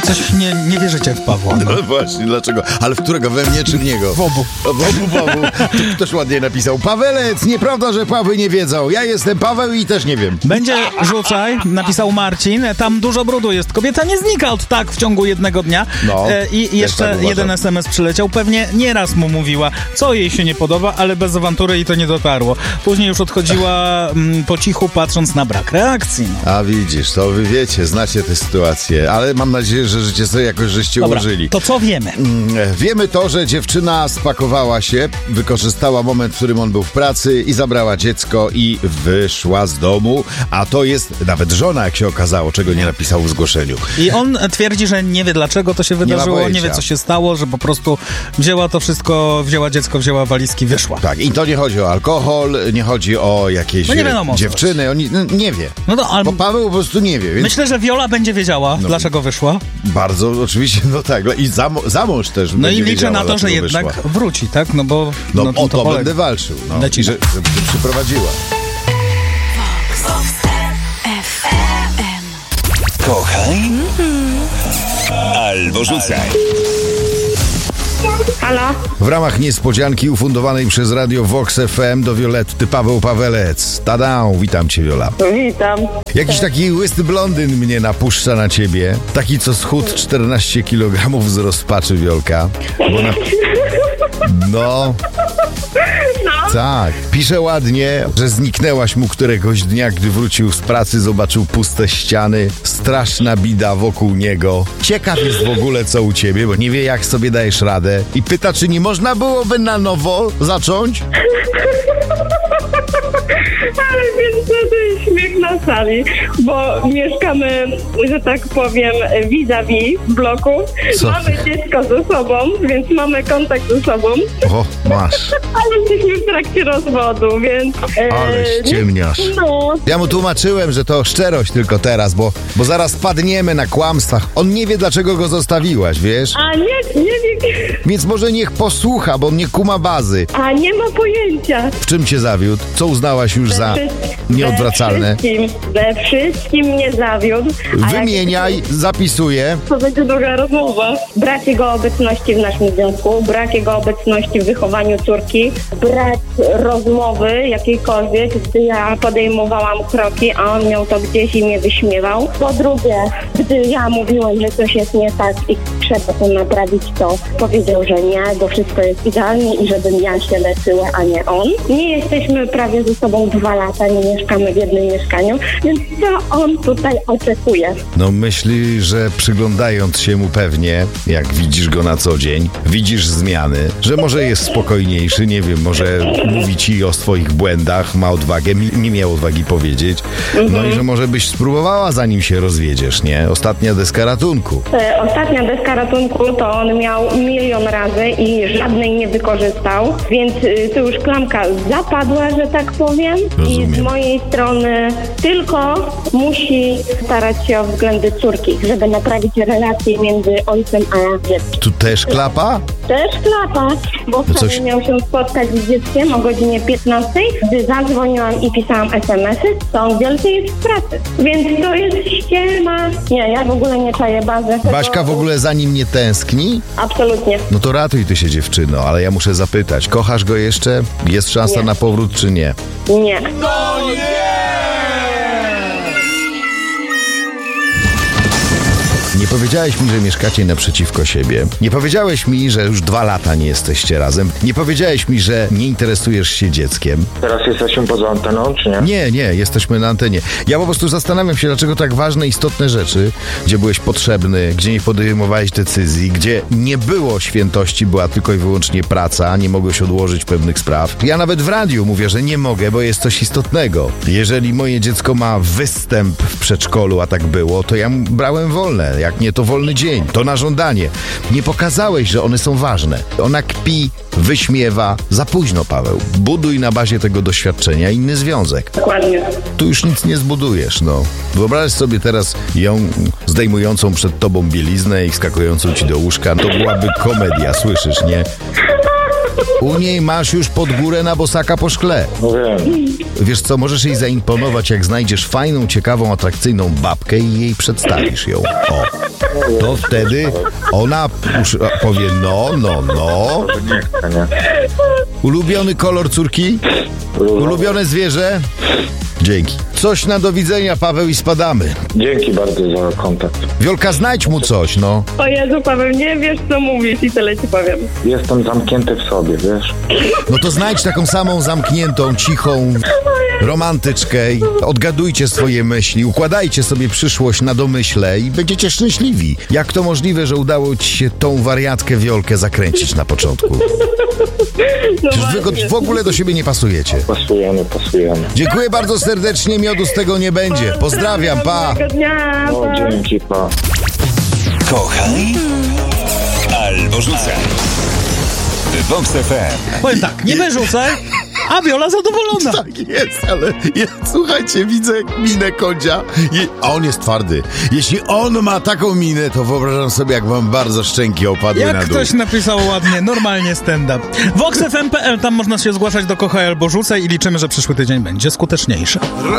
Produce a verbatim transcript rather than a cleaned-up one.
coś nie, nie wierzycie w Pawła. No właśnie, dlaczego? Ale w którego? We mnie czy w niego? W obu. W obu, w obu. Ktoś ładnie napisał. Pawelec, nieprawda, że Pawły nie wiedzą. Ja jestem Paweł i też nie wiem. Będzie rzucaj, napisał Marcin. Tam dużo brudu jest. Kobieta nie znika od tak w ciągu jednego dnia. No, e, I jeszcze tak jeden es em es przyleciał. Pewnie nieraz mu mówiła, co jej się nie podoba, ale bez awantury i to nie dotarło. Później już odchodziła mm, po cichu, patrząc na brak reakcji. No. A widzisz, to wy wiecie, znacie tę sytuację, ale mam nadzieję, że życie sobie jakoś żeście Dobra, ułożyli. to co wiemy? Mm, wiemy to, że dziewczyna spakowała się, wykorzystała moment, w którym on był w pracy i zabrała dziecko i wyszła z domu, a to jest nawet żona, jak się okazało, czego nie napisał w zgłoszeniu. I on twierdzi, że nie wie dlaczego to się wydarzyło, nie, nie wie co się stało, że po prostu wzięła to wszystko, wzięła dziecko, wzięła walizki, wyszła. Tak, i to nie chodzi o alkohol, nie chodzi o jakieś no nie wiadomo, dziewczyny, oni, no, nie wie. No to, ale... Bo Paweł po prostu nie wie. Więc... Myślę, że Viola będzie wiedziała, no, dlaczego wyszła. Bardzo, oczywiście, no tak. I za, za mąż też No będzie i liczę wiedziała, na to, że jednak wyszła. wróci, tak? No bo... No, no o to, to będę walczył. No. I że, żeby się przyprowadziła. Kochaj albo rzucaj. Halo? W ramach niespodzianki ufundowanej przez Radio Vox F M do Violetty Paweł Pawelec. Tada, witam cię, Viola. Witam. Jakiś taki łysy blondyn mnie napuszcza na ciebie. Taki, co schudł czternaście kilogramów z rozpaczy, Wiolka. Bo na... No... No. Tak. Pisze ładnie, że zniknęłaś mu któregoś dnia, gdy wrócił z pracy, zobaczył puste ściany, straszna bida wokół niego. Ciekaw jest w ogóle, co u ciebie, bo nie wie, jak sobie dajesz radę. I pyta, czy nie można byłoby na nowo zacząć? Ale więc to jest śmiech na sali, bo mieszkamy, że tak powiem, vis-a-vis w bloku. Co? Mamy dziecko ze sobą, więc mamy kontakt ze sobą. O, masz. Ale jesteśmy w trakcie rozwodu, więc... E, Ale ściemniasz. No. Ja mu tłumaczyłem, że to szczerość tylko teraz, bo, bo zaraz padniemy na kłamstwach. On nie wie, dlaczego go zostawiłaś, wiesz? A nie, nie wiem... Więc może niech posłucha, bo nie kuma bazy. A nie ma pojęcia. W czym cię zawiódł? Co uznałaś już za nieodwracalne? We wszystkim, we wszystkim mnie zawiódł. A Wymieniaj, jak... zapisuję. To będzie długa rozmowa. Brak jego obecności w naszym związku, brak jego obecności w wychowaniu córki, brak rozmowy jakiejkolwiek, gdy ja podejmowałam kroki, a on miał to gdzieś i mnie wyśmiewał. Po drugie, gdy ja mówiłem, że coś jest nie tak i trzeba to naprawić, to powiedział, że nie, bo wszystko jest idealnie i żebym ja się leczyła, a nie on. Nie jesteśmy prawie ze sobą dwa lata, nie mieszkamy w jednym mieszkaniu, więc co on tutaj oczekuje? No myśli, że przyglądając się mu pewnie, jak widzisz go na co dzień, widzisz zmiany, że może jest spokojniejszy, nie wiem, może mówi ci o swoich błędach, ma odwagę, mi, nie miał odwagi powiedzieć, Mhm. no i że może byś spróbowała, zanim się rozwiedziesz, nie? Ostatnia deska ratunku. E, Ostatnia deska ratunku to on miał milion razy i żadnej nie wykorzystał, więc y, tu już klamka zapadła, że tak powiem. Rozumiem. I z mojej strony tylko musi starać się o względy córki, żeby naprawić relacje między ojcem a dzieckiem. Tu też klapa? Też klapa, bo No wtedy coś- miał się spotkać z dzieckiem o godzinie piętnastej, gdy zadzwoniłam i pisałam es em esy, to on wielce jest w pracy. Więc to jest ściema. Nie, ja w ogóle nie czaję bazy. Baśka w ogóle za nim nie tęskni? Absolutnie. No to ratuj ty się, dziewczyno, ale ja muszę zapytać, kochasz go jeszcze? Jest szansa Nie. na powrót, czy nie? Nie. Nie powiedziałeś mi, że mieszkacie naprzeciwko siebie. Nie powiedziałeś mi, że już dwa lata nie jesteście razem. Nie powiedziałeś mi, że nie interesujesz się dzieckiem. Teraz jesteśmy poza anteną, czy nie? Nie, nie, jesteśmy na antenie. Ja po prostu zastanawiam się, dlaczego tak ważne, istotne rzeczy, gdzie byłeś potrzebny, gdzie nie podejmowałeś decyzji, gdzie nie było świętości, była tylko i wyłącznie praca, nie mogłeś odłożyć pewnych spraw. Ja nawet w radiu mówię, że nie mogę, bo jest coś istotnego. Jeżeli moje dziecko ma występ w przedszkolu, a tak było, to ja m- brałem wolne. Jak nie, to wolny dzień. To na żądanie. Nie pokazałeś, że one są ważne. Ona kpi, wyśmiewa. Za późno, Paweł. Buduj na bazie tego doświadczenia inny związek. Dokładnie. Tu już nic nie zbudujesz, no. Wyobraź sobie teraz ją zdejmującą przed tobą bieliznę i skakującą ci do łóżka. To byłaby komedia, słyszysz, nie? U niej masz już pod górę na bosaka po szkle. No wiem. Wiesz co, możesz jej zaimponować, jak znajdziesz fajną, ciekawą, atrakcyjną babkę i jej przedstawisz ją. O. To wtedy ona już powie no, no, no. Nie chcę, nie. Ulubiony kolor córki? Ulubione zwierzę? Dzięki. Coś na do widzenia, Paweł, i spadamy. Dzięki bardzo za kontakt. Wiolka, znajdź mu coś, no. O Jezu, Paweł, nie wiesz, co mówisz i tyle ci powiem. Jestem zamknięty w sobie, wiesz? No to znajdź taką samą zamkniętą, cichą romantyczkę i odgadujcie swoje myśli, układajcie sobie przyszłość na domyśle i będziecie szczęśliwi. Jak to możliwe, że udało ci się tą wariatkę Wiolkę zakręcić na początku? No Przecież wy go w ogóle do siebie nie pasujecie. Pasujemy, pasujemy. Dziękuję bardzo serdecznie, miodu z tego nie będzie. Pozdrawiam, pa! Miłego dnia, No, pa. dzięki, pa. Kochaj albo rzucaj. Vox F M. Powiem tak, nie wyrzucaj, a Wiola zadowolona. Tak jest, ale ja, słuchajcie, widzę minę Kondzia, Je, a on jest twardy. Jeśli on ma taką minę, to wyobrażam sobie, jak wam bardzo szczęki opadły na Jak dół. ktoś napisał ładnie, normalnie stand-up. vox f m kropka p l, tam można się zgłaszać do Kochaj albo Rzucaj i liczymy, że przyszły tydzień będzie skuteczniejszy.